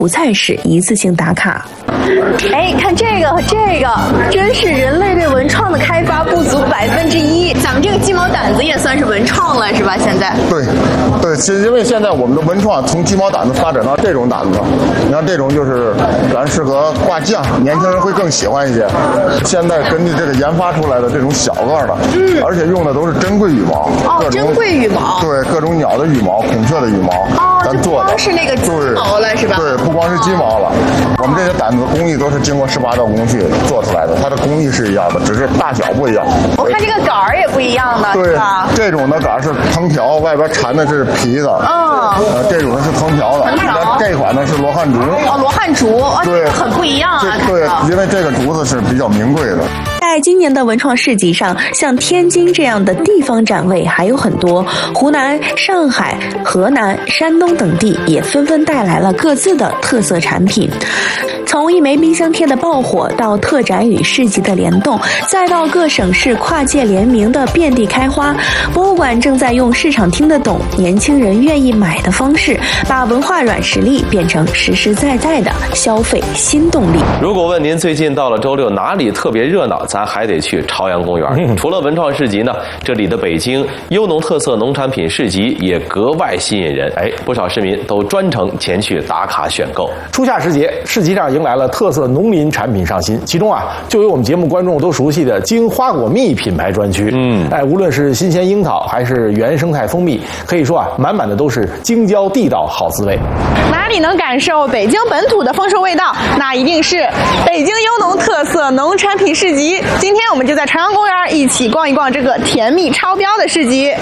不再是一次性打卡。 哎，看这个，真是人类对文创的开发不足1%。咱们这个鸡毛掸子也算是文创了，是吧？现在对，因为现在我们的文创从鸡毛掸子发展到这种掸子，你看这种就是咱适合挂酱，年轻人会更喜欢一些。现在根据这个研发出来的这种小个的，而且用的都是珍贵羽毛， 珍贵羽毛， 对，各种鸟的羽毛、孔雀的羽毛，咱做的， 不光是那个鸡毛了，是吧？ 对，不光是鸡毛了，我们这些掸子工艺都是经过18道工序做出来的，它的工艺是一样的，只是大小不一样。 我看这个杆儿也不一样的， 对，这种的杆是藤条，外边缠的是皮的，这种的是藤条的，这款呢是罗汉竹。 罗汉竹， 对， 很不一样啊。 对，因为这个竹子是比较名贵的。 在今年的文创市集上，像天津这样的地方展位还有很多，湖南、上海、河南、山东等地也纷纷带来了各自的特色产品。从一枚冰箱贴的爆火，到特展与市集的联动，再到各省市跨界联名的遍地开花，博物馆正在用市场听得懂、年轻人愿意买的方式，把文化软实力变成实实在在的消费新动力。 如果问您最近到了周六哪里特别热闹，咱还得去朝阳公园。除了文创市集呢，这里的北京优农特色农产品市集也格外吸引人。不少市民都专程前去打卡选购。 初夏时节，市集上迎来了特色农林产品上新，其中就有我们节目观众都熟悉的京花果蜜品牌专区。无论是新鲜樱桃还是原生态蜂蜜，可以说满满的都是京郊地道好滋味。 哪里能感受北京本土的丰收味道，那一定是北京优农特色农产品市集。今天我们就在朝阳公园一起逛一逛这个甜蜜超标的市集。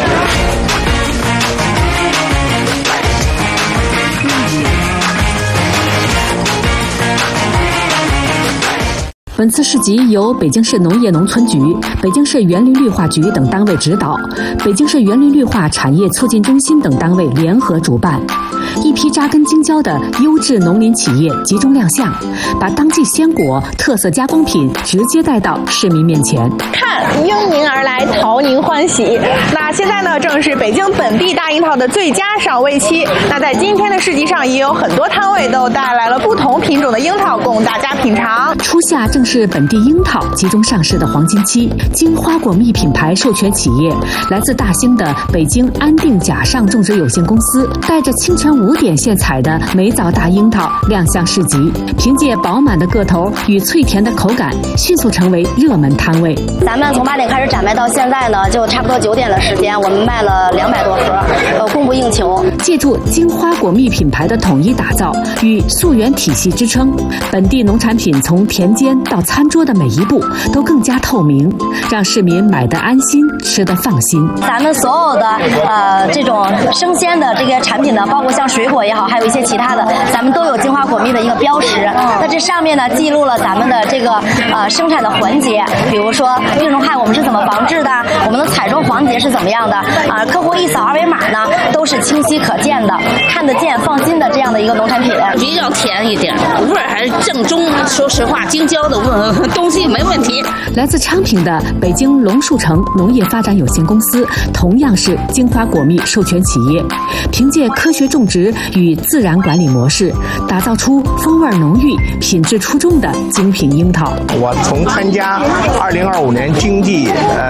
本次市集由北京市农业农村局、北京市园林绿化局等单位指导，北京市园林绿化产业促进中心等单位联合主办。一批扎根京郊的优质农林企业集中亮相，把当季鲜果、特色加工品直接带到市民面前。 看，应您而来，讨您欢喜。那现在呢，正是北京本地大樱桃的最佳赏味期。那在今天的市集上，也有很多摊位都带来了不同品种的樱桃供大家品尝。 初夏正是本地樱桃集中上市的黄金期，京花果蜜品牌授权企业来自大兴的北京安定甲上种植有限公司，带着清泉5点现采的梅枣大樱桃亮相市集，凭借饱满的个头与脆甜的口感，迅速成为热门摊位。 咱们从8点开始展卖到现在呢，就差不多9点的时间，我们卖了200多盒，供不应求。 借助京花果蜜品牌的统一打造与溯源体系支撑，本地农产品从田间到餐桌的每一步都更加透明，让市民买得安心，吃得放心。 咱们所有的这种生鲜的这个产品呢，包括像水果也好，还有一些其他的，咱们都有京花果蜜的一个标识。那这上面呢，记录了咱们的这个生产的环节，比如说病虫害我们是怎么防治的，我们的采收环节是怎么样的客户一扫二维码呢，都是清晰可见的，看得见放心的这样的一个农产品。 比较甜一点，味儿还是正宗。说实话，京郊的东西没问题。 来自昌平的北京龙树城农业发展有限公司同样是京花果蜜授权企业，凭借科学种植与自然管理模式，打造出风味浓郁、品质出众的精品樱桃。 我从参加2025年京冀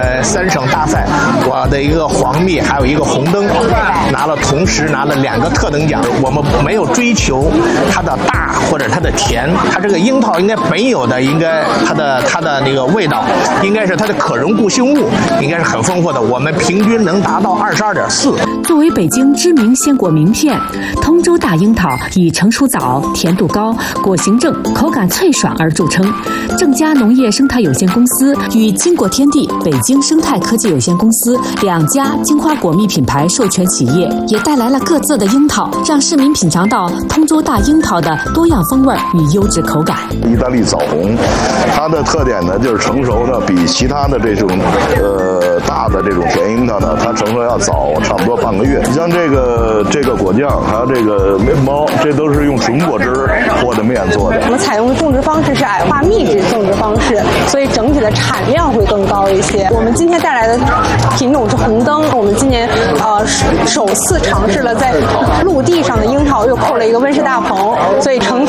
3省大赛，我的一个黄蜜还有一个红灯同时拿了2个特等奖。我们没有追求它的大或者它的甜，它这个樱桃应该没有的，应该它的那个味道应该是它的可溶固性物应该是很丰富的，我们平均能达到22.4。 作为北京知名鲜果名片，通州大樱桃以成熟早、甜度高、果形正、口感脆爽而著称。正佳农业生态有限公司与金果天地北京生态科技有限公司2家京花果蜜品牌授权企业，也带来了各自的樱桃，让市民品尝到通州大樱桃的多样风味与优质口感。 意大利枣红，它的特点呢就是成熟呢比其他的这种大的这种甜樱桃呢，它成熟要早差不多半个月。你像这个果酱，还有这个面包，这都是用纯果汁或者怎么演做的？ 我们采用的种植方式是矮化密植种植方式，所以整体的产量会更高一些。我们今天带来的品种是红灯，我们今年首次尝试了在陆地上的樱桃又扣了一个温室大棚，所以成